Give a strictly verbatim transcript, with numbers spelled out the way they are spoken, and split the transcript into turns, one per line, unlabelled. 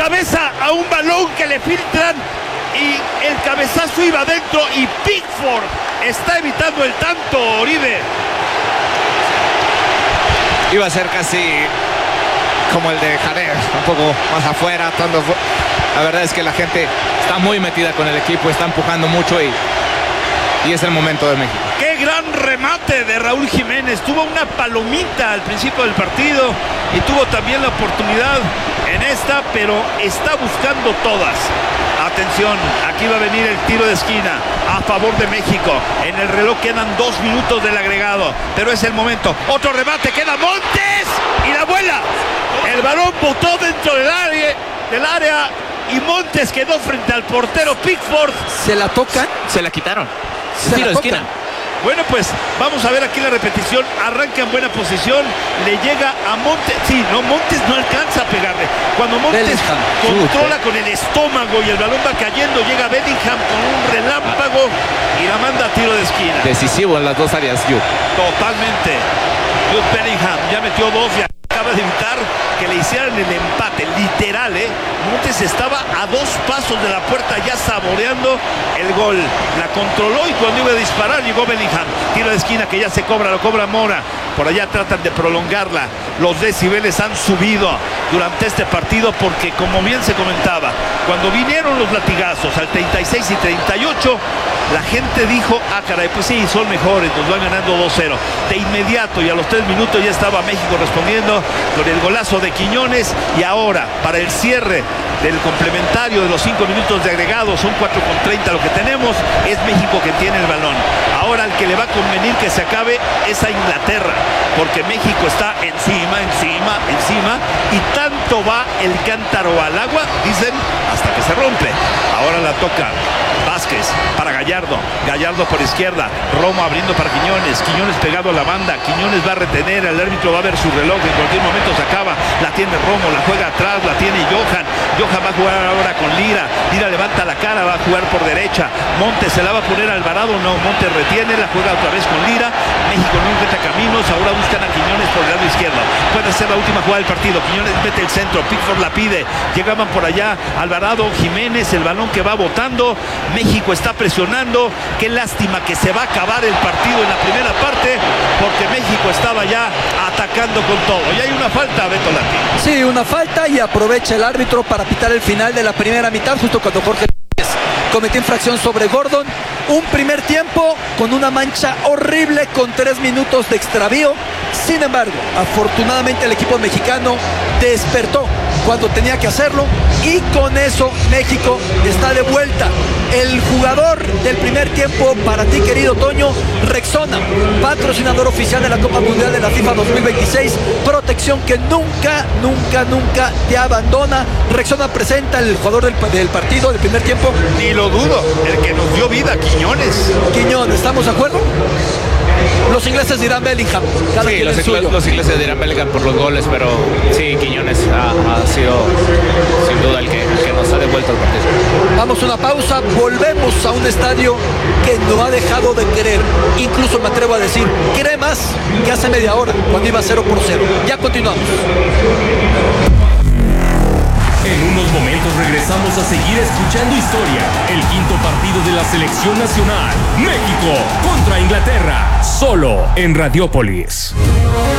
cabeza a un balón que le filtran y el cabezazo iba adentro y Pickford está evitando el tanto, Oribe.
Iba a ser casi como el de Jader, un poco más afuera. Tanto fu- la verdad es que la gente está muy metida con el equipo, está empujando mucho y, y es el momento de México.
¡Qué gran remate de Raúl Jiménez! Tuvo una palomita al principio del partido y tuvo también la oportunidad en esta, pero está buscando todas. Atención, aquí va a venir el tiro de esquina a favor de México. En el reloj quedan dos minutos del agregado, pero es el momento. Otro remate, queda Montes y la vuela. El balón botó dentro del área, del área y Montes quedó frente al portero Pickford.
Se la tocan.
Se la quitaron.
Se
Tiro
la
de esquina.
tocan.
Bueno, pues vamos a ver aquí la repetición. Arranca en buena posición, le llega a Montes. Sí, no, Montes no alcanza a pegarle. Cuando Montes
Bellingham.
controla con el estómago y el balón va cayendo, llega Bellingham con un relámpago y la manda a tiro de esquina.
Decisivo en las dos áreas, Jude.
Totalmente. Jude Bellingham ya metió dos y acaba de evitar que le hicieran el empate, literal, ¿eh? Montes estaba a dos pasos de la puerta ya saboreando el gol. La controló y cuando iba a disparar llegó Bellingham. Tiro de esquina que ya se cobra, lo cobra Mora. Por allá tratan de prolongarla. Los decibeles han subido durante este partido porque, como bien se comentaba, cuando vinieron los latigazos al treinta y seis y treinta y ocho, la gente dijo, ah caray, pues sí, son mejores, nos van ganando dos cero. De inmediato y a los tres minutos ya estaba México respondiendo con el golazo de Quiñones. Y ahora, para el cierre del complementario de los cinco minutos de agregado, son cuatro con treinta lo que tenemos, es México que tiene el balón. Ahora al que le va a convenir que se acabe es a Inglaterra, porque México está encima, encima, encima, y tanto va el cántaro al agua, dicen, hasta que se rompe. Ahora la toca Vázquez para Gallardo, Gallardo por izquierda, Romo abriendo para Quiñones, Quiñones pegado a la banda, Quiñones va a retener, el árbitro va a ver su reloj, en cualquier momento se acaba, la tiene Romo, la juega atrás, la tiene Johan, Johan va a jugar ahora con Lira, Lira levanta la cara, va a jugar por derecha, Montes se la va a poner a Alvarado, no, Montes retiene, la juega otra vez con Lira, México no encuentra caminos, ahora buscan a Quiñones por el lado izquierdo, puede ser la última jugada del partido, Quiñones mete el centro, Pickford la pide, llegaban por allá, Alvarado, Jiménez, el balón que va botando, México está presionando, qué lástima que se va a acabar el partido en la primera parte, porque México estaba ya atacando con todo, y hay una falta, Beto Lati.
Sí, una falta y aprovecha el árbitro para pitar el final de la primera mitad, justo cuando Jorge cometió infracción sobre Gordon. Un primer tiempo con una mancha horrible con tres minutos de extravío. Sin embargo, afortunadamente el equipo mexicano despertó cuando tenía que hacerlo y con eso México está de vuelta. El jugador del primer tiempo para ti, querido Toño, Rexona, patrocinador oficial de la Copa Mundial de la FIFA dos mil veintiséis, protección que nunca, nunca, nunca te abandona. Rexona presenta el jugador del, del partido del primer tiempo.
Ni lo dudo, el que nos dio vida, Quiñones.
Quiñones, ¿estamos de acuerdo? Los ingleses dirán Bellingham. Cada
Sí,
quien
los,
el suyo.
los ingleses dirán Bellingham por los goles, pero sí, Quiñones ha, ha sido sin duda el que, el que nos ha devuelto el partido.
Vamos a una pausa, volvemos a un estadio que no ha dejado de querer, incluso me atrevo a decir, quiere más que hace media hora, cuando iba cero por cero. Ya continuamos.
En unos momentos regresamos a seguir escuchando historia. El quinto partido de la selección nacional. México contra Inglaterra. Solo en Radiópolis.